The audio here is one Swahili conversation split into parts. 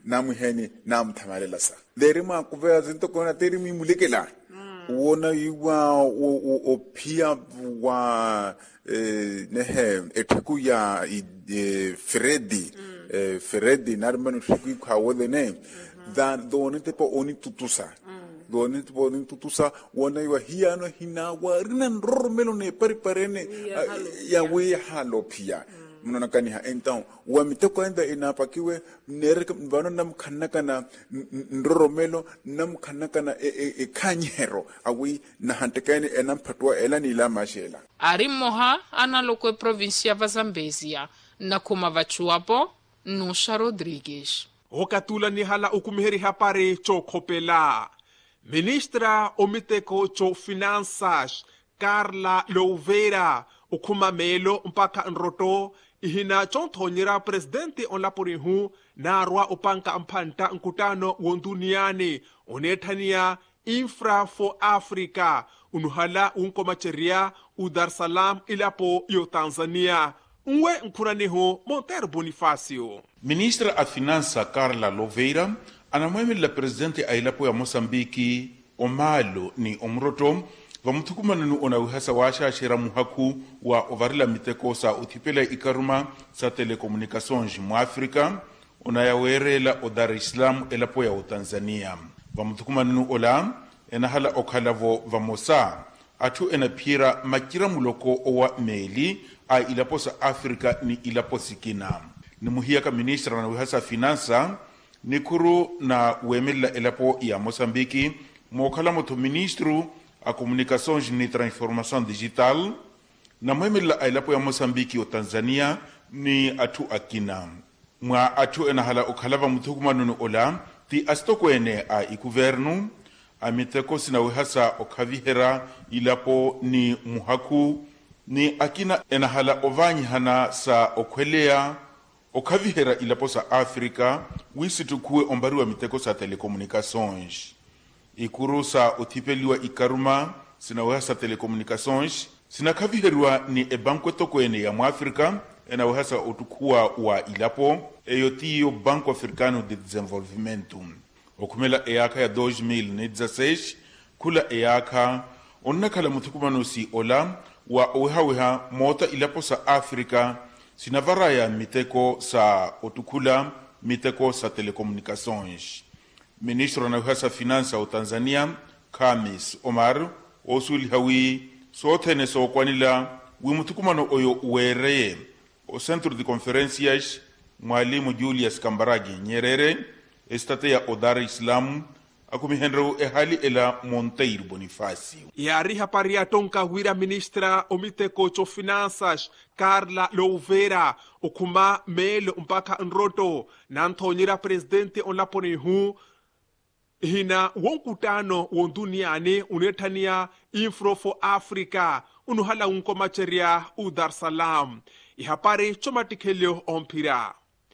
namuheni namthamalela sa leri makuvela zinto kona teri mimulekela wona yiwa o pia wa nehe ethaku ya Freddy narmanu shiki kwa wodene dan doni tepo oni tutusa wona yiwa hiano hinawa rinan rormelo ne pariparene ya we halo pia mnona kaniha então wa miteko enda inapakiwe nereka bano namkhanakana ndroromelo namkhanakana khanyero awi na hantekane enamphatwa elani la mashela ari moha analoko provincia va Zambezia na kuma vachuapo Nusha Rodrigues okatula ni hala ukumiheri hapare cho khopela ministra omiteko cho finanças Carla Louveira ukumamelo mpaka nroto ihina chonthonyera presidente onlaporihu narwa upanka amphanta nkutano wonduniani onethania infra for Africa unuhala unkomacheria Dar es Salaam ilapo yo Tanzania unwe nkuraniho Monteiro Bonifacio. Ministra a Finança Carla Louveira anamwemela presidente ailapo ya Mosambiki omalo ni omroto vamuthukumananu ona uhasa washa shera muhaku wa ovarila miteko sa uthipela ikaruma sa telecomunicações mu Afrika ona yawerela o Dar es Salaam elapo ya Tanzania vamuthukumananu ola enahala okhalavo vamosa athu enaphira makira muloko owa meli a ilapo sa Afrika ni ilapo sikina ni muhiaka ministra na uhasa finansa ni kuru na wemela elapo ya Mosambiki mokhala motho ministro a comunicações ni transformação digital na mwemela ailapo ya Mosambiki o Tanzania ni atu akina mwa atu enahala okhalava muthukumanunu ola ti astokwene a ikuvernu a miteko sina wehasa okhavihera ilapo ni muhaku ni akina enahala ovanyihana sa okwelea okhavihera ilapo sa Afrika wisitukuwe ombariwa miteko sa telecomunicações ikurusa uthipeliwa ikaruma sina wehasa telecomunicações sina khaviherwa ni ebanko tokwene ya Muafrika ena wehasa utukua wa ilapo eyotiyo Banco Africano de Desenvolvimento okumela eyaka ya 2016 kula eyaka onnakhala muthukumano si ola wa owehaweha mota ilapo sa Afrika sina varaya miteko sa otukula miteko sa telecomunicações. Ministro na uhasa finansa o Tanzania Khamis Omar osuli hawi sothene so kwanila wimuthukumano oyo uwereye o Centro de Conferências Mwalimu Julius Kambarage Nyerere estate ya Dar es Salaam akumihenro ehali ela Monteiro Bonifacio yari haparia tonka wira ministra omiteko cho finanças Carla Louveira okuma melo mpaka nroto na nthonyera presidente onlaponihu hina wonkutano wonduniani unethania infra for Africa unuhala unkomacheria Dar es Salaam ihapare chomatikhelyo ompira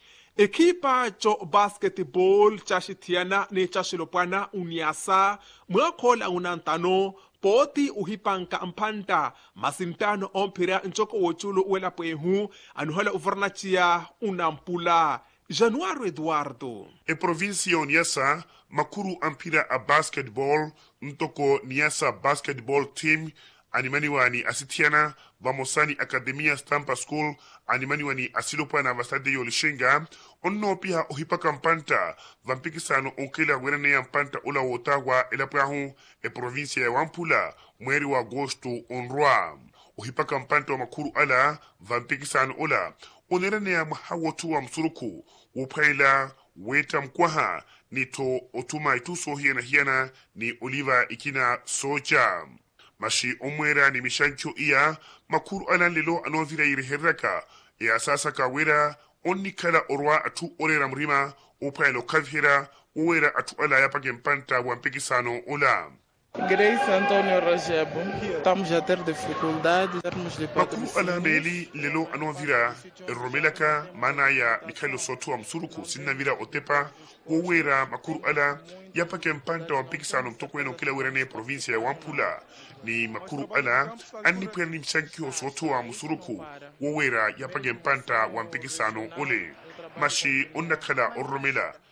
ekipa cho basketball chashitiana ne chashilopana uniasa mwakhola unantano poti uhipanka amphanta masintano ompira nchoko wochulo welapehu anuhala uvarnachia unampula Januário Eduardo. Província Niassa, makuru ampira a basketball, ntoko Niassa basketball team, animaniwani asitiana, vamosani Academia Stampa School, animaniwani asilopana vastade yolishenga, onno pia uhipaka mpanta, vampikisano onkela werene ya mpanta ula wotawa elaprahu, província ya Wampula, mweri wa agosto onroa. Uhipaka mpanta wa makuru ala, vampikisano ula, onerane ya mahawotu wa msuruku upaila weta mkwaha nito otuma ituso hiana ni Oliva ikina soja mashi omwera ni mishancho iya makuru ala lelo anovira iriheraka ya sasa kawera onikala orwa atu orera mrima upailo kavhira uwera atu ala yapake mpanta wampikisano ola Grace Antonio Rajabo, estamos a ter dificuldades em termos de makuru ala meli lelo anovira romelaka mana ya Mikhailo Soto wa msuruku sinavira otepa uwera makuru ala yapake mpanta wampikisano mtokweno kila werane provincia ya Wampula ni makuru ala anipia ni mshankio Soto wa msuruku uwera yapake mpanta wampikisano ole mashi onnakala oromela